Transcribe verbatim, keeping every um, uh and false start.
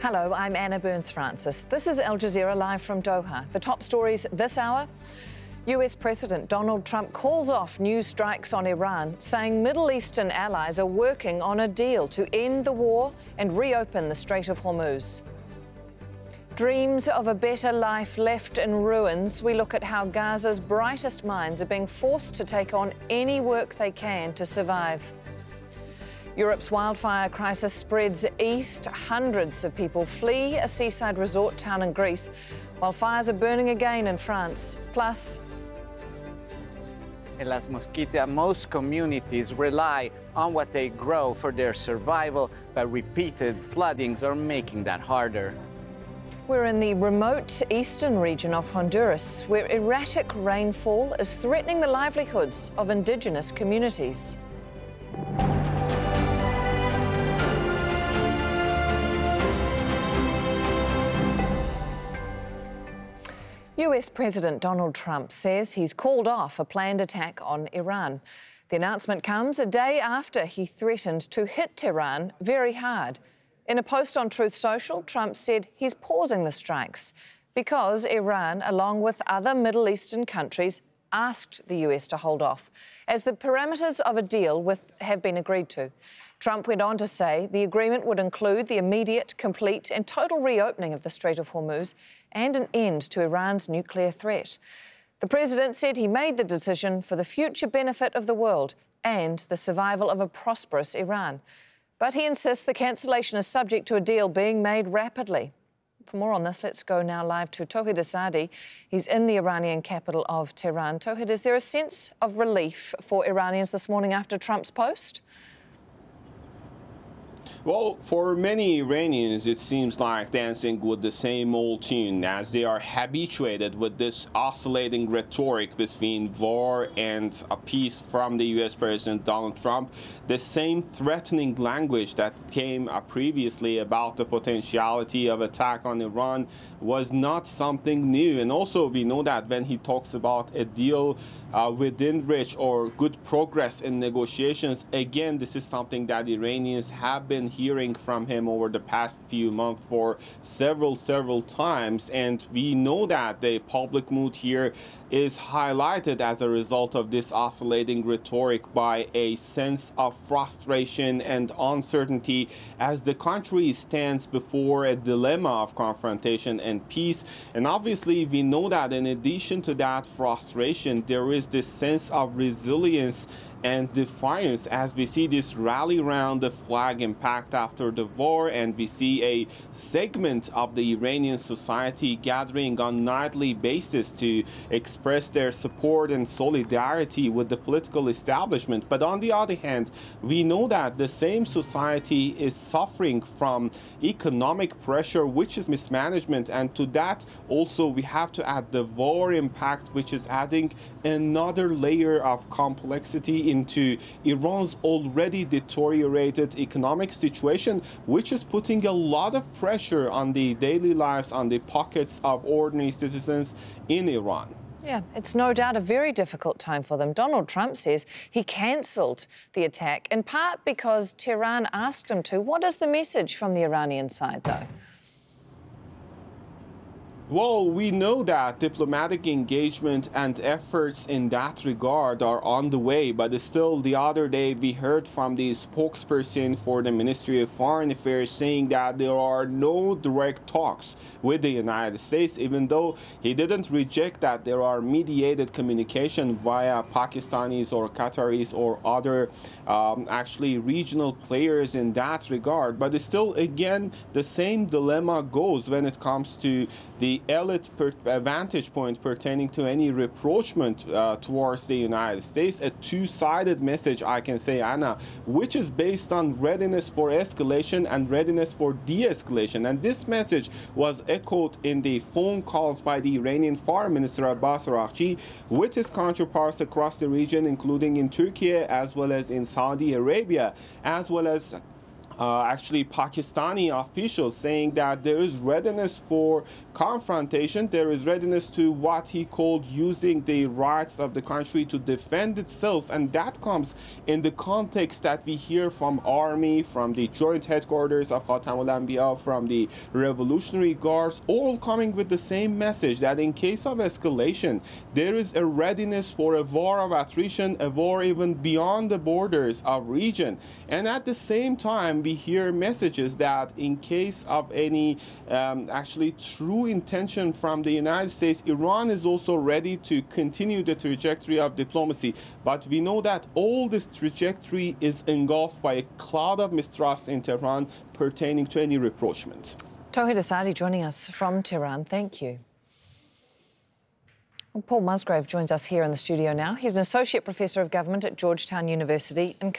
Hello, I'm Anna Burns-Francis. This is Al Jazeera live from Doha. The top stories this hour. U S President Donald Trump calls off new strikes on Iran, saying Middle Eastern allies are working on a deal to end the war and reopen the Strait of Hormuz. Dreams of a better life left in ruins. We look at how Gaza's brightest minds are being forced to take on any work they can to survive. Europe's wildfire crisis spreads east. Hundreds of people flee a seaside resort town in Greece, while fires are burning again in France. Plus, In Las Mosquitas, most communities rely on what they grow for their survival, but repeated floodings are making that harder. we're in the remote eastern region of Honduras, where erratic rainfall is threatening the livelihoods of indigenous communities. U S President Donald Trump says he's called off a planned attack on Iran. The announcement comes a day after he threatened to hit Tehran very hard. In a post on Truth Social, Trump said he's pausing the strikes because Iran, along with other Middle Eastern countries, asked the U S to hold off, as the parameters of a deal with have been agreed to. Trump went on to say the agreement would include the immediate, complete and total reopening of the Strait of Hormuz and an end to Iran's nuclear threat. The president said he made the decision for the future benefit of the world and the survival of a prosperous Iran. But he insists the cancellation is subject to a deal being made rapidly. For more on this, let's go now live to Tauhid Asadi. He's in the Iranian capital of Tehran. Tauhid, is there a sense of relief for Iranians this morning after Trump's post? Well, for many Iranians, it seems like dancing with the same old tune, as they are habituated with this oscillating rhetoric between war and a peace from the U S President Donald Trump. The same threatening language that came uh, previously about the potentiality of attack on Iran was not something new. And also, we know that when he talks about a deal uh, within reach or good progress in negotiations, again, this is something that Iranians have been hearing from him over the past few months for several, several times. And we know that the public mood here is highlighted as a result of this oscillating rhetoric by a sense of frustration and uncertainty as the country stands before a dilemma of confrontation and peace. And obviously, we know that in addition to that frustration, there is this sense of resilience and defiance as we see this rally around the flag impact after the war, and we see a segment of the Iranian society gathering on nightly basis to express their support and solidarity with the political establishment. But on the other hand, we know that the same society is suffering from economic pressure, which is mismanagement, and to that also we have to add the war impact, which is adding another layer of complexity into Iran's already deteriorated economic situation, which is putting a lot of pressure on the daily lives, on the pockets of ordinary citizens in Iran. Yeah, it's no doubt a very difficult time for them. Donald Trump says he cancelled the attack, in part because Tehran asked him to. What is the message from the Iranian side, though? Well, we know that diplomatic engagement and efforts in that regard are on the way, but still the other day we heard from the spokesperson for the Ministry of Foreign Affairs saying that there are no direct talks with the United States, even though he didn't reject that there are mediated communication via Pakistanis or Qataris or other um, actually regional players in that regard. But still, again, the same dilemma goes when it comes to the elite per vantage point pertaining to any rapprochement uh, towards the United States, a two-sided message, I can say, Anna, which is based on readiness for escalation and readiness for de-escalation. And this message was echoed in the phone calls by the Iranian Foreign Minister Abbas Araghchi with his counterparts across the region, including in Turkey as well as in Saudi Arabia, as well as Uh, actually Pakistani officials saying that there is readiness for confrontation, there is readiness to what he called using the rights of the country to defend itself, and that comes in the context that we hear from army, from the joint headquarters of Khatamul Anbiya, from the Revolutionary Guards, all coming with the same message that in case of escalation, there is a readiness for a war of attrition, a war even beyond the borders of region. And at the same time, we hear messages that in case of any um, actually true intention from the United States, Iran is also ready to continue the trajectory of diplomacy. But we know that all this trajectory is engulfed by a cloud of mistrust in Tehran pertaining to any rapprochement. Tauhid Asadi joining us from Tehran. Thank you. Well, Paul Musgrave joins us here in the studio now. He's an Associate Professor of Government at Georgetown University in